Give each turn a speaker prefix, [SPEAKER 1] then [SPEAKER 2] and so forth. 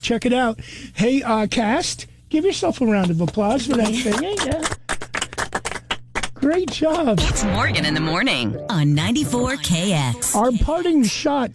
[SPEAKER 1] Check it out. Hey, cast, give yourself a round of applause for that thing. Yeah. Great job.
[SPEAKER 2] It's Morgan in the morning on 94KX.
[SPEAKER 1] Our parting shot